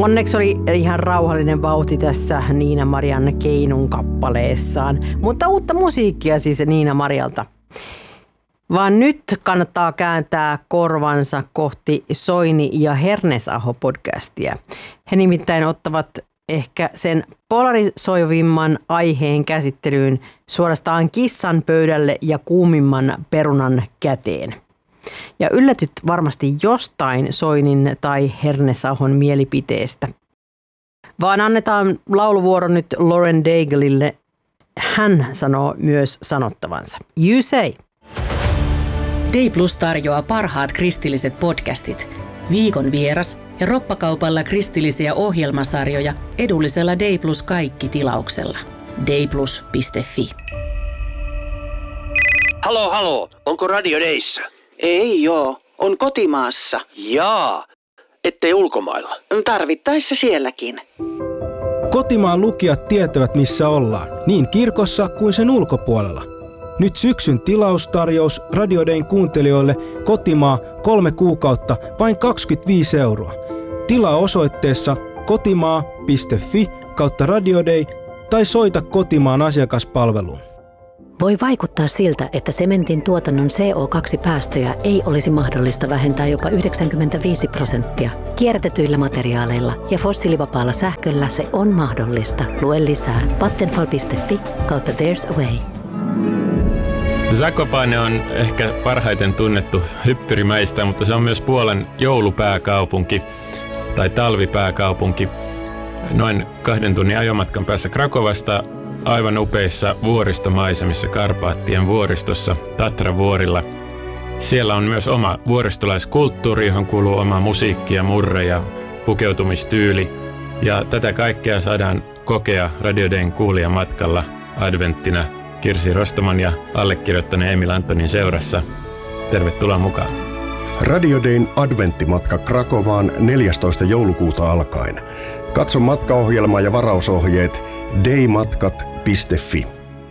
Onneksi oli ihan rauhallinen vauhti tässä Niina-Marian Keinun kappaleessaan. Mutta uutta musiikkia siis Niina-Marialta. Vaan nyt kannattaa kääntää korvansa kohti Soini ja Hernesaho-podcastia. He nimittäin ottavat ehkä sen polarisoivimman aiheen käsittelyyn suorastaan kissan pöydälle ja kuumimman perunan käteen. Ja yllätyt varmasti jostain Soinin tai Hernesahon mielipiteestä. Vaan annetaan lauluvuoro nyt Lauren Daigleille. Hän sanoo myös sanottavansa. You say. Day Plus tarjoaa parhaat kristilliset podcastit, viikon vieras ja roppakaupalla kristillisiä ohjelmasarjoja edullisella Day Plus kaikki-tilauksella. dayplus.fi. Halo, onko Radio Dayssä? Ei joo, on kotimaassa. Jaa, ettei ulkomailla. Tarvittaessa sielläkin. Kotimaan lukijat tietävät missä ollaan, niin kirkossa kuin sen ulkopuolella. Nyt syksyn tilaustarjous Radio Dayn kuuntelijoille kotimaa 3 kuukautta vain 25 €. Tilaa osoitteessa kotimaa.fi/Radio Day tai soita kotimaan asiakaspalveluun. Voi vaikuttaa siltä, että sementin tuotannon CO2-päästöjä ei olisi mahdollista vähentää jopa 95%. Kierrätetyillä materiaaleilla ja fossiilivapaalla sähköllä se on mahdollista. Lue lisää vattenfall.fi/there's a way. Zakopane on ehkä parhaiten tunnettu hyppyrimäistä, mutta se on myös Puolan joulupääkaupunki tai talvipääkaupunki. Noin 2 tunnin ajomatkan päässä Krakovasta aivan upeissa vuoristomaisemissa Karpaattien vuoristossa Tatravuorilla. Siellä on myös oma vuoristolaiskulttuuri, johon kuuluu oma musiikki ja murre ja pukeutumistyyli. Ja tätä kaikkea saadaan kokea Radio Dayn kuulijamatkalla adventtina Kirsi Rostaman ja allekirjoittaneen Emil Antonin seurassa. Tervetuloa mukaan. Radio Dayn adventtimatka Krakovaan 14. joulukuuta alkaen. Katso matkaohjelma ja varausohjeet daymatkat.fi.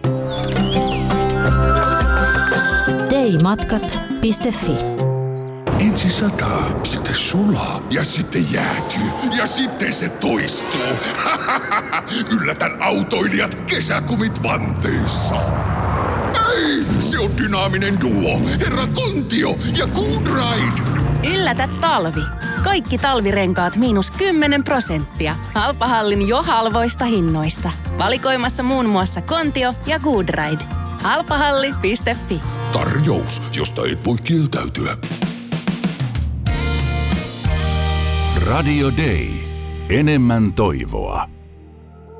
daymatkat.fi. Ensin sataa, sitten sulaa ja sitten jäätyy ja sitten se toistuu. Yllätän autoilijat kesäkumit vanteessa. Ei, se on dynaaminen duo, herra Kontio ja Good Ride. Yllätä talvi. Kaikki talvirenkaat -10%. Halpahallin jo halvoista hinnoista. Valikoimassa muun muassa Kontio ja Good Ride. Halpahalli.fi. Tarjous, josta et voi kieltäytyä. Radio Day. Enemmän toivoa.